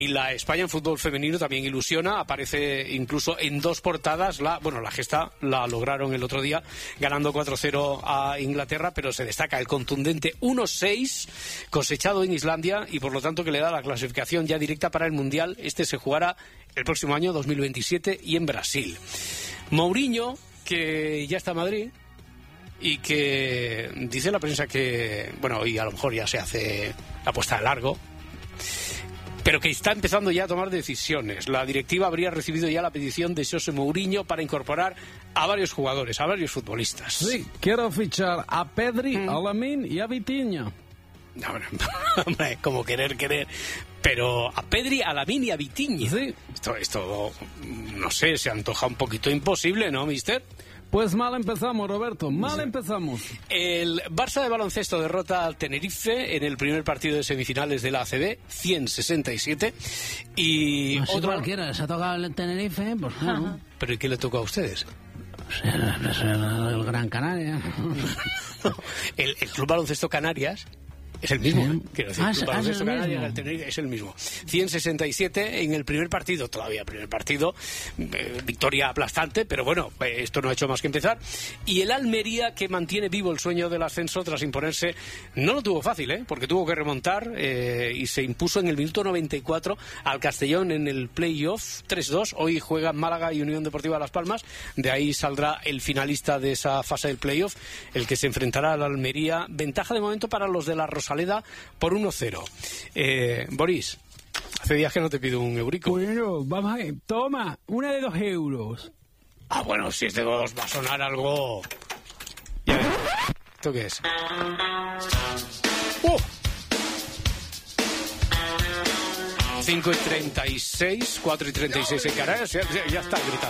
Y la España en fútbol femenino también ilusiona, aparece incluso en 2 portadas. La gesta la lograron el otro día, ganando 4-0 a Inglaterra, pero se destaca el contundente 1-6 cosechado en Islandia y por lo tanto que le da la clasificación ya directa para el Mundial. Este se jugará el próximo año, 2027, y en Brasil. Mourinho, que ya está en Madrid y que dice la prensa que, bueno, y a lo mejor ya se hace la puesta de largo, pero que está empezando ya a tomar decisiones. La directiva habría recibido ya la petición de José Mourinho para incorporar a varios jugadores, a varios futbolistas. Sí, quiero fichar a Pedri, a Lamine y a Vitinha. No, hombre, como querer, pero a Pedri, a Lamine y a Vitinha. Sí. Esto, no sé, se antoja un poquito imposible, ¿no, mister? Pues mal empezamos, Roberto, empezamos. El Barça de baloncesto derrota al Tenerife en el primer partido de semifinales de la ACB, 167. Y no sé otro... cualquiera, se ha tocado el Tenerife, pues claro. ¿Pero y qué le tocó a ustedes? El Gran Canaria. El Club Baloncesto Canarias es el mismo, sí. Quiero decir, el Club Baloncesto Canarias, el Tenerife, es el mismo. 167 en el primer partido, victoria aplastante, pero bueno, esto no ha hecho más que empezar. Y el Almería, que mantiene vivo el sueño del ascenso tras imponerse, no lo tuvo fácil, porque tuvo que remontar y se impuso en el minuto 94 al Castellón en el playoff 3-2. Hoy juegan Málaga y Unión Deportiva Las Palmas, de ahí saldrá el finalista de esa fase del playoff, el que se enfrentará al Almería. Ventaja de momento para los de la Rosaleda por 1-0. Boris, hace días que no te pido un eurico. Bueno, vamos a ver, toma, una de 2 euros. Ah, bueno, si es de 2 va a sonar algo... Ya ves. ¿Esto qué es? 5:36, 4:36 en Canarias, ya está gritando.